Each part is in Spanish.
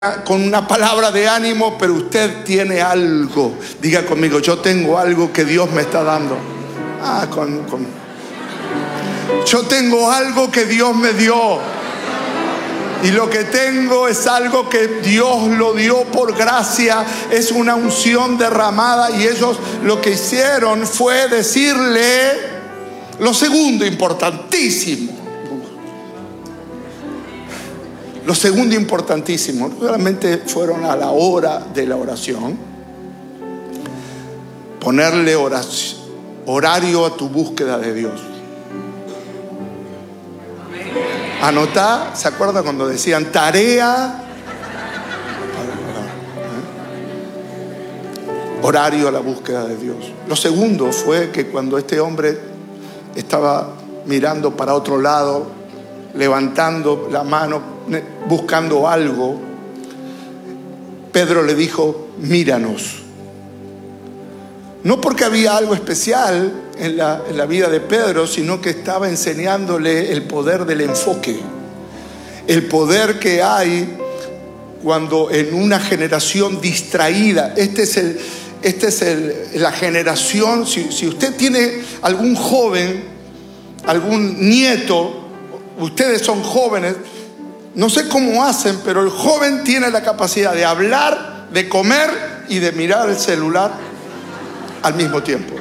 con una palabra de ánimo, pero usted tiene algo. Diga conmigo: yo tengo algo que Dios me está dando. Yo tengo algo que Dios me dio. Y lo que tengo es algo que Dios lo dio por gracia. Es una unción derramada. Y ellos lo que hicieron fue decirle lo segundo importantísimo. Lo segundo importantísimo, realmente fueron a la hora de la oración, ponerle horario a tu búsqueda de Dios. Anotá, ¿se acuerda cuando decían tarea? Horario a la búsqueda de Dios. Lo segundo fue que cuando este hombre estaba mirando para otro lado, levantando la mano, buscando algo, Pedro le dijo: míranos. No porque había algo especial en la vida de Pedro, sino que estaba enseñándole el poder del enfoque, el poder que hay cuando en una generación distraída, la generación, si usted tiene algún joven, algún nieto, ustedes son jóvenes, no sé cómo hacen, pero el joven tiene la capacidad de hablar, de comer y de mirar el celular al mismo tiempo.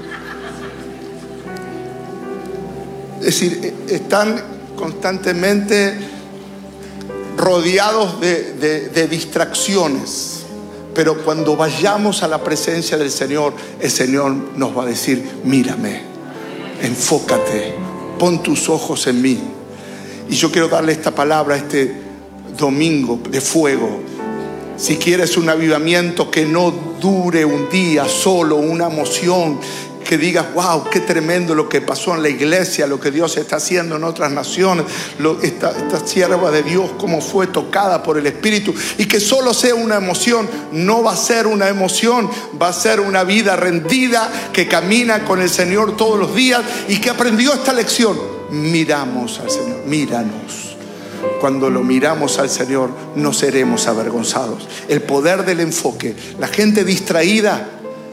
Es decir, están constantemente rodeados de distracciones. Pero cuando vayamos a la presencia del Señor, el Señor nos va a decir: mírame, enfócate, pon tus ojos en mí. Y yo quiero darle esta palabra este domingo de fuego. Si quieres un avivamiento que no dure un día solo, una emoción, que digas: wow, qué tremendo lo que pasó en la iglesia, lo que Dios está haciendo en otras naciones, esta sierva de Dios cómo fue tocada por el Espíritu, y que solo sea una emoción. No va a ser una emoción, va a ser una vida rendida que camina con el Señor todos los días y que aprendió esta lección. Miramos al Señor, míranos. Cuando lo miramos al Señor, no seremos avergonzados. El poder del enfoque. La gente distraída,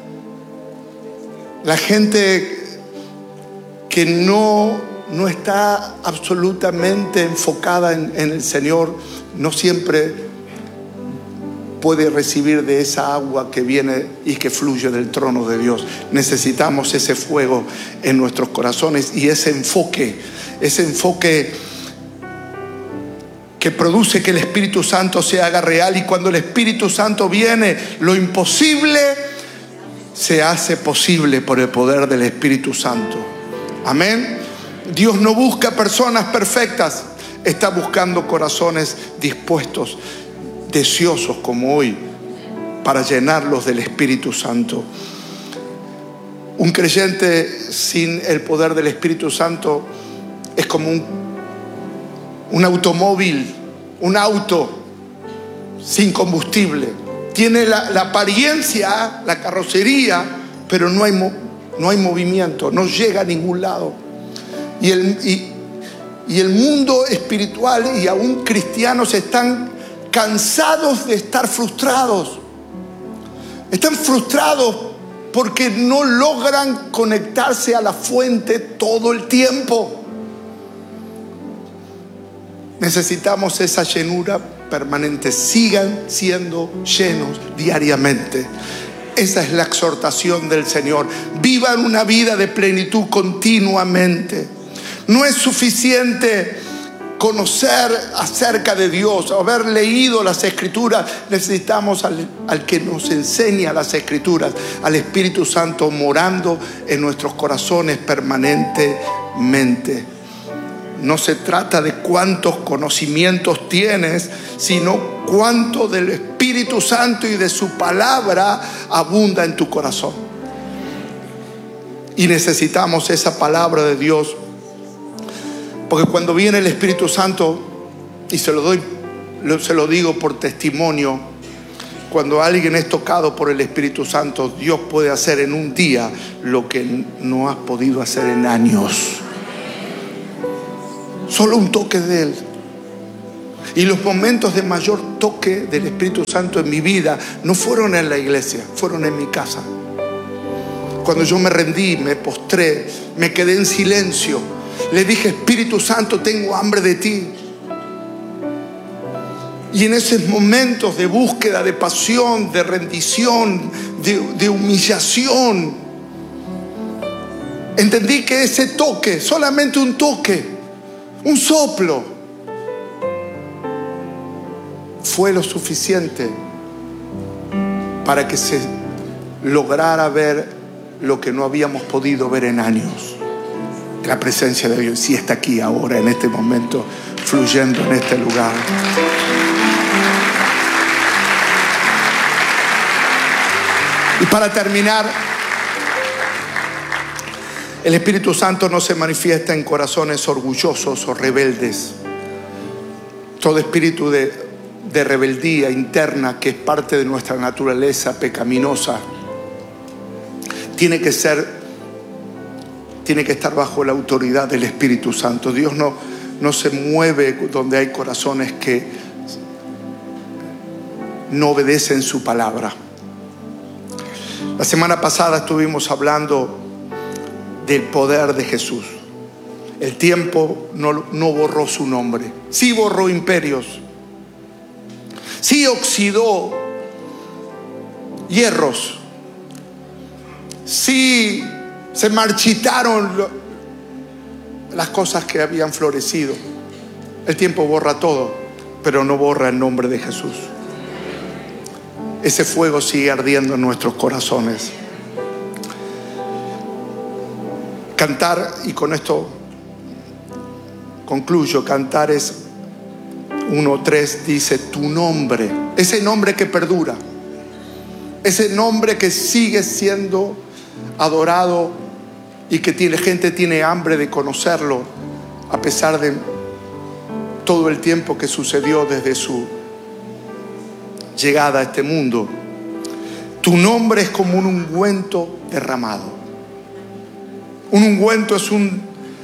la gente que no está absolutamente enfocada en el Señor, no siempre puede recibir de esa agua que viene y que fluye del trono de Dios. Necesitamos ese fuego en nuestros corazones y ese enfoque que produce que el Espíritu Santo se haga real. Y cuando el Espíritu Santo viene, lo imposible se hace posible por el poder del Espíritu Santo. Amén. Dios no busca personas perfectas, está buscando corazones dispuestos, deseosos como hoy, para llenarlos del Espíritu Santo. Un creyente sin el poder del Espíritu Santo es como un automóvil, un auto sin combustible. Tiene la apariencia, la carrocería, pero no hay movimiento, no llega a ningún lado. Y el mundo espiritual y aún cristianos están cansados de estar frustrados. Están frustrados porque no logran conectarse a la fuente todo el tiempo. Necesitamos esa llenura permanente. Sigan siendo llenos diariamente. Esa es la exhortación del Señor. Vivan una vida de plenitud continuamente. No es suficiente conocer acerca de Dios, haber leído las Escrituras. Necesitamos al que nos enseña las Escrituras, al Espíritu Santo morando en nuestros corazones permanentemente. No se trata de cuántos conocimientos tienes, sino cuánto del Espíritu Santo y de su palabra abunda en tu corazón. Y necesitamos esa palabra de Dios. Porque cuando viene el Espíritu Santo, y se lo digo por testimonio, cuando alguien es tocado por el Espíritu Santo, Dios puede hacer en un día lo que no has podido hacer en años. Solo un toque de Él. Y los momentos de mayor toque del Espíritu Santo en mi vida no fueron en la iglesia, fueron en mi casa. Cuando yo me rendí, me postré, me quedé en silencio, le dije: Espíritu Santo, tengo hambre de ti. Y en esos momentos de búsqueda, de pasión, de rendición, de humillación, entendí que ese toque, solamente un toque, un soplo, fue lo suficiente para que se lograra ver lo que no habíamos podido ver en años. La presencia de Dios sí está aquí ahora, en este momento, fluyendo en este lugar. Y para terminar, el Espíritu Santo no se manifiesta en corazones orgullosos o rebeldes. Todo espíritu de rebeldía interna, que es parte de nuestra naturaleza pecaminosa, tiene que estar bajo la autoridad del Espíritu Santo. Dios no se mueve donde hay corazones que no obedecen su palabra. La semana pasada estuvimos hablando del poder de Jesús. El tiempo no borró su nombre. Sí borró imperios. Sí oxidó hierros. Sí se marchitaron las cosas que habían florecido. El tiempo borra todo, pero no borra el nombre de Jesús. Ese fuego sigue ardiendo en nuestros corazones. Cantar, y con esto concluyo, cantar es 1:3, dice: tu nombre, ese nombre que perdura, ese nombre que sigue siendo adorado y que gente tiene hambre de conocerlo a pesar de todo el tiempo que sucedió desde su llegada a este mundo. Tu nombre es como un ungüento derramado. Un ungüento es un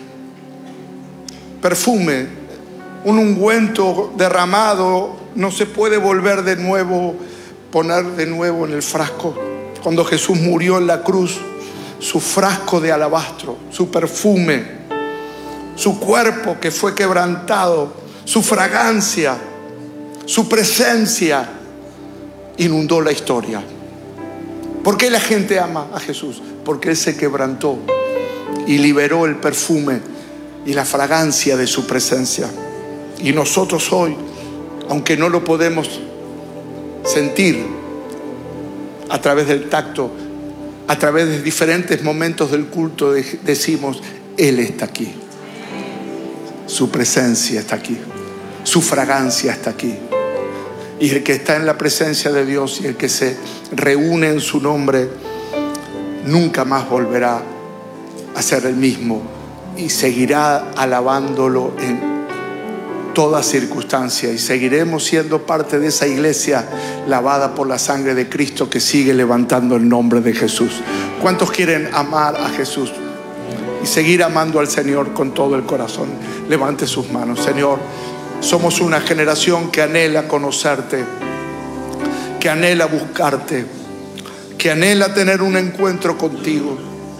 perfume. Un ungüento derramado no se puede volver de nuevo, poner de nuevo en el frasco. Cuando Jesús murió en la cruz, su frasco de alabastro, su perfume, su cuerpo que fue quebrantado, su fragancia, su presencia inundó la historia. ¿Por qué la gente ama a Jesús? Porque Él se quebrantó y liberó el perfume y la fragancia de su presencia. Y nosotros hoy, aunque no lo podemos sentir a través del tacto, a través de diferentes momentos del culto, decimos: Él está aquí. Su presencia está aquí. Su fragancia está aquí. Y el que está en la presencia de Dios y el que se reúne en su nombre nunca más volverá a ser el mismo y seguirá alabándolo en toda circunstancia, y seguiremos siendo parte de esa iglesia lavada por la sangre de Cristo que sigue levantando el nombre de Jesús. ¿Cuántos quieren amar a Jesús y seguir amando al Señor con todo el corazón? Levante sus manos. Señor, somos una generación que anhela conocerte, que anhela buscarte, que anhela tener un encuentro contigo.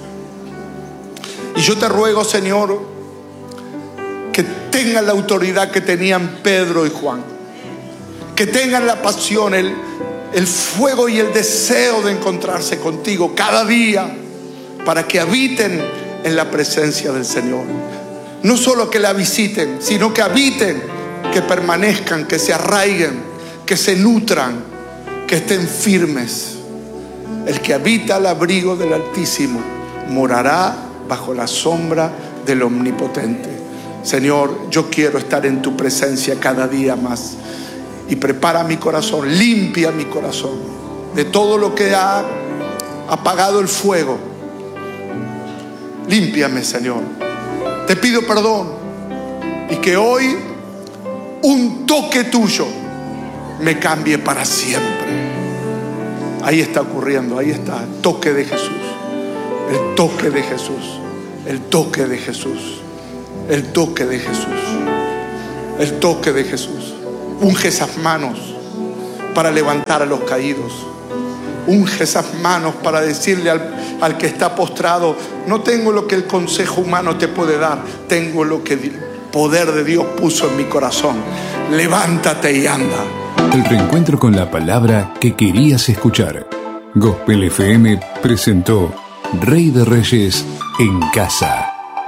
Y yo te ruego, Señor, que tengan la autoridad que tenían Pedro y Juan, que tengan la pasión, el fuego y el deseo de encontrarse contigo cada día, para que habiten en la presencia del Señor. No solo que la visiten, sino que habiten, que permanezcan, que se arraiguen, que se nutran, que estén firmes. El que habita al abrigo del Altísimo morará bajo la sombra del Omnipotente. Señor, yo quiero estar en tu presencia cada día más. Y prepara mi corazón, limpia mi corazón de todo lo que ha apagado el fuego. Límpiame, Señor. Te pido perdón, y que hoy un toque tuyo me cambie para siempre. Ahí está ocurriendo, ahí está el toque de Jesús. El toque de Jesús. El toque de Jesús. El toque de Jesús. El toque de Jesús. Unge esas manos para levantar a los caídos. Unge esas manos para decirle al que está postrado: no tengo lo que el consejo humano te puede dar, tengo lo que el poder de Dios puso en mi corazón. Levántate y anda. El reencuentro con la palabra que querías escuchar. Gospel FM presentó Rey de Reyes en casa.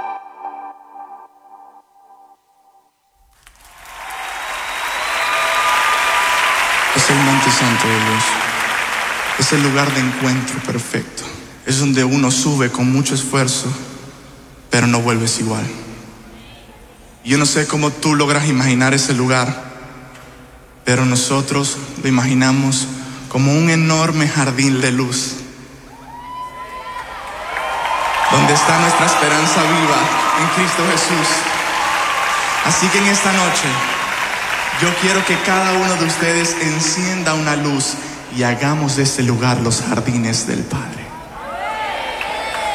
Es el monte santo de Dios. Es el lugar de encuentro perfecto. Es donde uno sube con mucho esfuerzo, pero no vuelves igual. Yo no sé cómo tú logras imaginar ese lugar, pero nosotros lo imaginamos como un enorme jardín de luz, donde está nuestra esperanza viva en Cristo Jesús. Así que en esta noche, yo quiero que cada uno de ustedes encienda una luz y hagamos de este lugar los jardines del Padre.